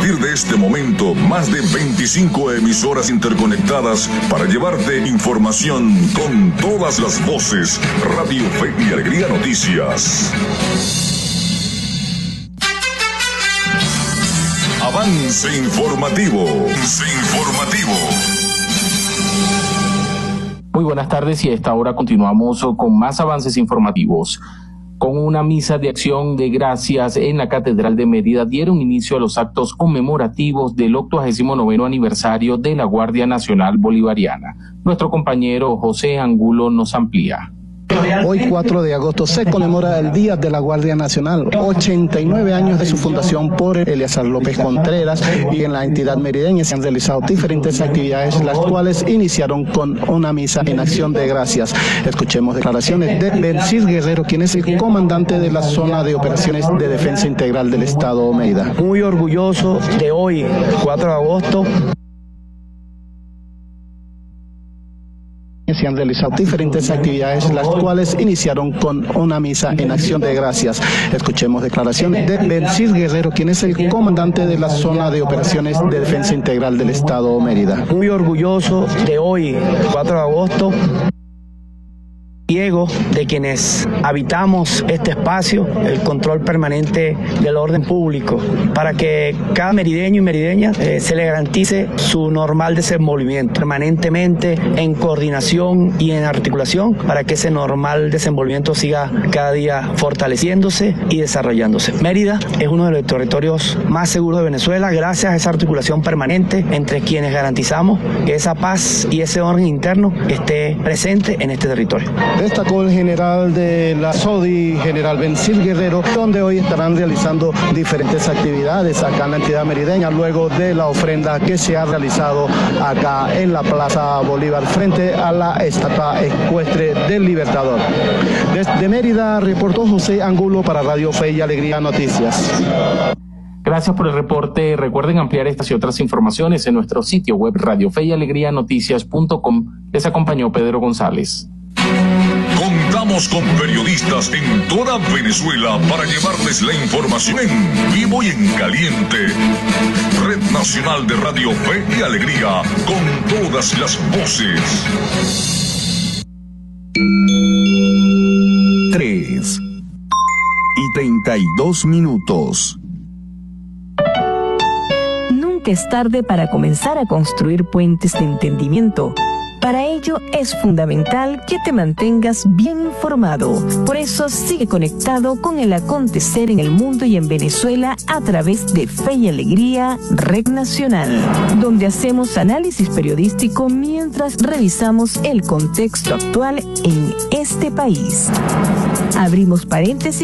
partir de este momento, más de 25 emisoras interconectadas para llevarte información con todas las voces. Radio Fe y Alegría Noticias. Avance informativo. Muy buenas tardes y a esta hora continuamos con más avances informativos. Con una misa de acción de gracias en la Catedral de Mérida dieron inicio a los actos conmemorativos del 89º aniversario de la Guardia Nacional Bolivariana. Nuestro compañero José Angulo nos amplía. Hoy 4 de agosto se conmemora el Día de la Guardia Nacional, 89 años de su fundación por Eleazar López Contreras, y en la entidad merideña se han realizado diferentes actividades, las cuales iniciaron con una misa en acción de gracias. Escuchemos declaraciones de Bencis Guerrero, quien es el comandante de la zona de operaciones de defensa integral del Estado Mérida. Muy orgulloso de hoy, 4 de agosto. Se han realizado diferentes actividades, las cuales iniciaron con una misa en acción de gracias. Escuchemos declaraciones de Bencis Guerrero, quien es el comandante de la zona de operaciones de defensa integral del Estado Mérida. Muy orgulloso de hoy, 4 de agosto. Ciego de quienes habitamos este espacio, el control permanente del orden público, para que cada merideño y merideña se le garantice su normal desenvolvimiento, permanentemente en coordinación y en articulación, para que ese normal desenvolvimiento siga cada día fortaleciéndose y desarrollándose. Mérida es uno de los territorios más seguros de Venezuela, gracias a esa articulación permanente entre quienes garantizamos que esa paz y ese orden interno esté presente en este territorio. Destacó el general de la SODI, general Bencis Guerrero, donde hoy estarán realizando diferentes actividades acá en la entidad merideña, luego de la ofrenda que se ha realizado acá en la Plaza Bolívar, frente a la estatua ecuestre del Libertador. Desde Mérida, reportó José Angulo para Radio Fe y Alegría Noticias. Gracias por el reporte. Recuerden ampliar estas y otras informaciones en nuestro sitio web radiofeyalegrianoticias.com. Les acompañó Pedro González. Contamos con periodistas en toda Venezuela para llevarles la información en vivo y en caliente. Red Nacional de Radio Fe y Alegría, con todas las voces. 3:32. Nunca es tarde para comenzar a construir puentes de entendimiento. Para ello es fundamental que te mantengas bien informado. Por eso sigue conectado con el acontecer en el mundo y en Venezuela a través de Fe y Alegría, Red Nacional, donde hacemos análisis periodístico mientras revisamos el contexto actual en este país. Abrimos paréntesis.